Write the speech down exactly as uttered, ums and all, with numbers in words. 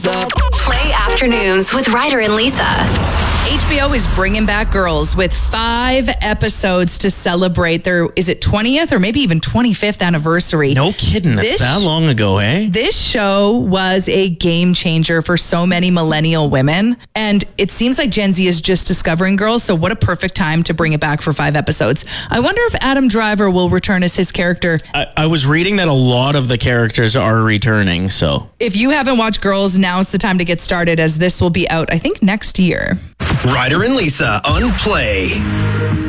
Play Afternoons with Ryder and Lisa. H B O is bringing back Girls with five episodes to celebrate their, is it twentieth or maybe even twenty-fifth anniversary? No kidding. That's This- that long ago, eh? This show was a game changer for so many millennial women. And it seems like Gen Z is just discovering Girls. So what a perfect time to bring it back for five episodes. I wonder if Adam Driver will return as his character. I, I was reading that a lot of the characters are returning, so. If you haven't watched Girls, now's the time to get started, as this will be out, I think, next year. Ryder and Lisa on Play.